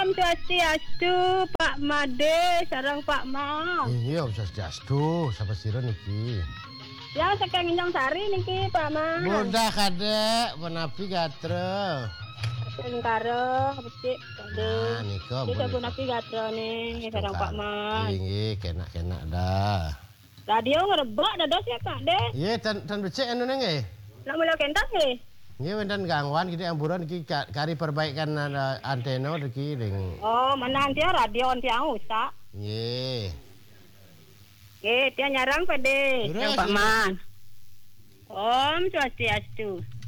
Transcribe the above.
Om Swastiastu, Pak Made, sareng Pak Ma. Iya, Om Swastiastu, sapa sira niki? Ya, saking Injong Sari niki, Pak Ma. Mudah kadek, penapi gatre. Sing karo becik Kade. Nah, nika Kita pun napi gatra nih, sareng Pak Ma. Nggih, kenak-kenak dah. Radio ngerebak dados ya, Kak De. Iya, tan becik anu nggih. Nak mula kentas nggih. Nggih wonten gangguan iki amburan iki kari perbaikan antena iki ning. Oh, mana dia radio tiang usak. Nggih. Nggih, dia nyarang Pade, Terus, Pak Man. Om Swastiastu.